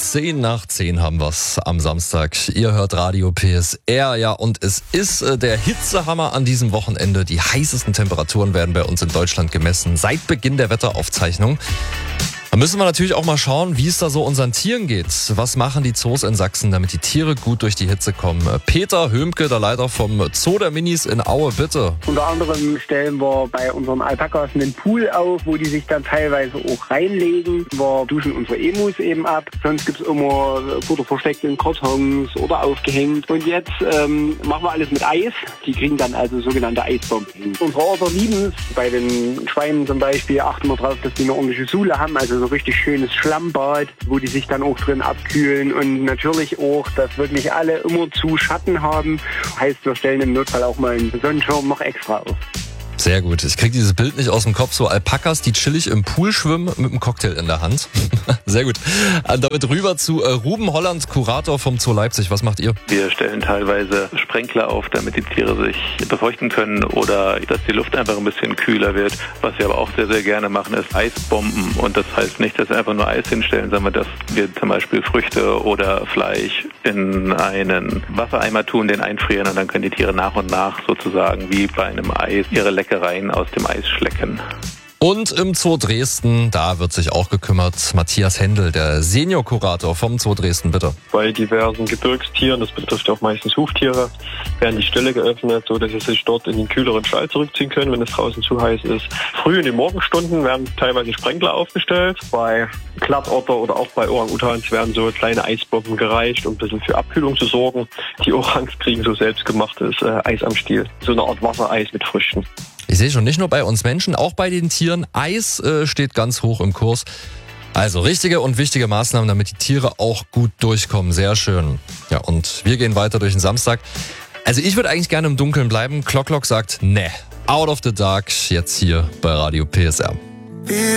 10 nach 10 haben wir's am Samstag. Ihr hört Radio PSR, ja, und es ist der Hitzehammer an diesem Wochenende. Die heißesten Temperaturen werden bei uns in Deutschland gemessen seit Beginn der Wetteraufzeichnung. Da müssen wir natürlich auch mal schauen, wie es da so unseren Tieren geht. Was machen die Zoos in Sachsen, damit die Tiere gut durch die Hitze kommen? Peter Hömke, der Leiter vom Zoo der Minis in Aue, bitte. Unter anderem stellen wir bei unseren Alpakas einen Pool auf, wo die sich dann teilweise auch reinlegen. Wir duschen unsere Emus eben ab. Sonst gibt es immer Futter versteckt in Kartons oder aufgehängt. Und jetzt machen wir alles mit Eis. Die kriegen dann also sogenannte Eisbomben. Unsere Orte lieben es. Bei den Schweinen zum Beispiel achten wir darauf, dass die eine ordentliche Sule haben. Also so richtig schönes Schlamm-Bad, wo die sich dann auch drin abkühlen. Und natürlich auch, dass wirklich alle immer zu Schatten haben. Heißt, wir stellen im Notfall auch mal einen Sonnenschirm noch extra auf. Sehr gut. Ich kriege dieses Bild nicht aus dem Kopf. So Alpakas, die chillig im Pool schwimmen mit einem Cocktail in der Hand. Sehr gut. Damit rüber zu Ruben Holland, Kurator vom Zoo Leipzig. Was macht ihr? Wir stellen teilweise Sprenkler auf, damit die Tiere sich befeuchten können oder dass die Luft einfach ein bisschen kühler wird. Was wir aber auch sehr, sehr gerne machen, ist Eisbomben. Und das heißt nicht, dass wir einfach nur Eis hinstellen, sondern dass wir zum Beispiel Früchte oder Fleisch in einen Wassereimer tun, den einfrieren und dann können die Tiere nach und nach sozusagen wie bei einem Eis ihre Leckereien aus dem Eis schlecken. Und im Zoo Dresden, da wird sich auch gekümmert. Matthias Händel, der Senior-Kurator vom Zoo Dresden, bitte. Bei diversen Gebirgstieren, das betrifft auch meistens Huftiere, werden die Ställe geöffnet, so dass sie sich dort in den kühleren Stall zurückziehen können, wenn es draußen zu heiß ist. Früh in den Morgenstunden werden teilweise Sprenkler aufgestellt. Bei Glattotter oder auch bei Orang-Utans werden so kleine Eisbomben gereicht, um ein bisschen für Abkühlung zu sorgen. Die Orangs kriegen so selbstgemachtes Eis am Stiel. So eine Art Wassereis mit Früchten. Ich sehe schon, nicht nur bei uns Menschen, auch bei den Tieren. Eis steht ganz hoch im Kurs. Also richtige und wichtige Maßnahmen, damit die Tiere auch gut durchkommen. Sehr schön. Ja, und wir gehen weiter durch den Samstag. Also ich würde eigentlich gerne im Dunkeln bleiben. Clock sagt, ne, out of the dark, jetzt hier bei Radio PSR.